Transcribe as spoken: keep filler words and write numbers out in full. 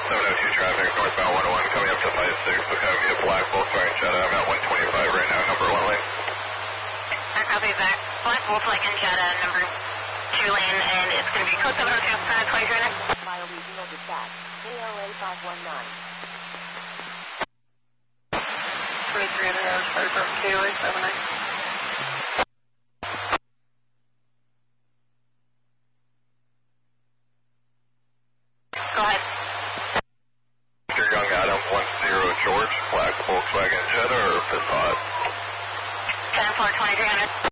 seven oh two traffic, northbound one oh one, coming up to five six, looking at me a black Volkswagen Jetta. I'm at one twenty-five right now, number one lane. I copy that. Black Volkswagen Jetta, number two lane, and it's going to be code seven oh two, uh, twenty-three minutes. Mile regional dispatch, K L A five one nine. twenty-three hundred hours, sorry from K O A seven nine. Go ahead. Mister Young Adam, one zero George, black Volkswagen Jetta or Passat? ten four, twenty-three hundred.